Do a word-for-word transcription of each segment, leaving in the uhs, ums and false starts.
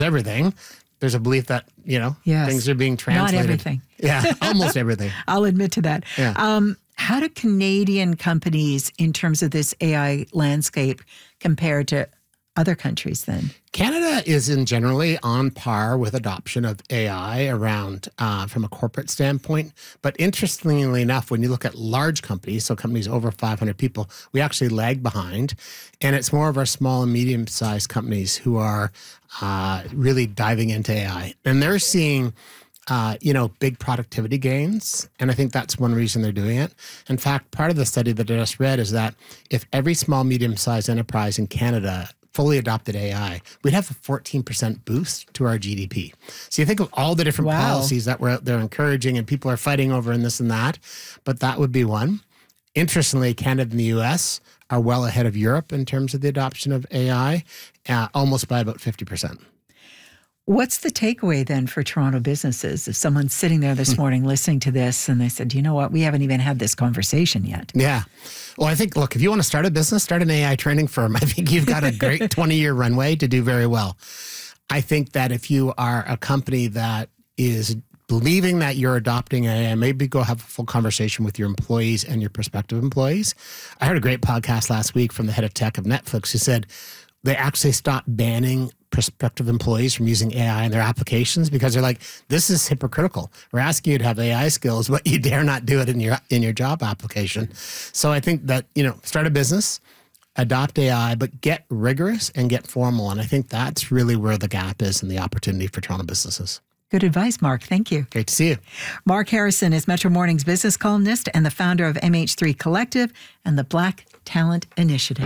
everything. There's a belief that, you know, yes. things are being translated. Not everything. Yeah, almost everything. I'll admit to that. Yeah. Um, how do Canadian companies, in terms of this A I landscape, compare to other countries then? Canada is in generally on par with adoption of A I around uh, from a corporate standpoint. But interestingly enough, when you look at large companies, so companies over five hundred people, we actually lag behind. And it's more of our small and medium-sized companies who are uh, really diving into A I. And they're seeing Uh, you know, big productivity gains. And I think that's one reason they're doing it. In fact, part of the study that I just read is that if every small, medium-sized enterprise in Canada fully adopted A I, we'd have a fourteen percent boost to our G D P. So you think of all the different wow. policies that we're out there encouraging and people are fighting over and this and that, but that would be one. Interestingly, Canada and the U S are well ahead of Europe in terms of the adoption of A I, uh, almost by about fifty percent. What's the takeaway then for Toronto businesses? If someone's sitting there this morning listening to this and they said, you know what, we haven't even had this conversation yet. Yeah. Well, I think, look, if you want to start a business, start an A I training firm. I think you've got a great twenty-year runway to do very well. I think that if you are a company that is believing that you're adopting A I, maybe go have a full conversation with your employees and your prospective employees. I heard a great podcast last week from the head of tech of Netflix who said they actually stopped banning prospective employees from using A I in their applications because they're like, this is hypocritical. We're asking you to have A I skills, but you dare not do it in your in your job application. So I think that, you know, start a business, adopt A I, but get rigorous and get formal. And I think that's really where the gap is and the opportunity for Toronto businesses. Good advice, Mark. Thank you. Great to see you. Mark Harrison is Metro Morning's business columnist and the founder of M H three Collective and the Black Talent Initiative.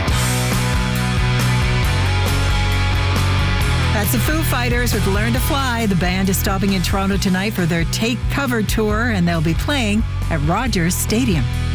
That's the Foo Fighters with Learn to Fly. The band is stopping in Toronto tonight for their Take Cover tour, and they'll be playing at Rogers Stadium.